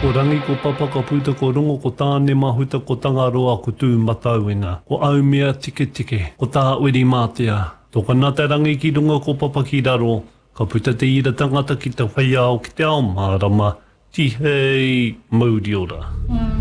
Ko rangi ko papa ka puta ko rongo ko tāne mahuta ko tangaroa ko tū matauina. Ko au mea tike tike. Ko tā uri mātea. Tō kanata rangi ki runga ko papa ki raro. Ka puta te ira tangata ki te whaiao ki te ao mārama. Tihei mauri ora.